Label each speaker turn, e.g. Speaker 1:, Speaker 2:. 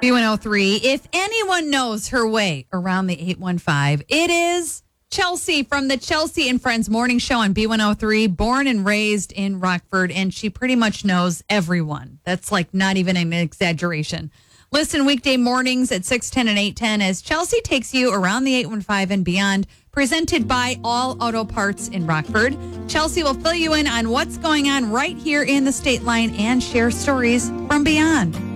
Speaker 1: B103. If anyone knows her way around the 815, it is Chelsea from the Chelsea and Friends morning show on B103, born and raised in Rockford, and she pretty much knows everyone. That's like not even an exaggeration. Listen weekday mornings at 6:10 and 8:10 as Chelsea takes you around the 815 and beyond, presented by All Auto Parts in Rockford. Chelsea will fill you in on what's going on right here in the state line and share stories from beyond.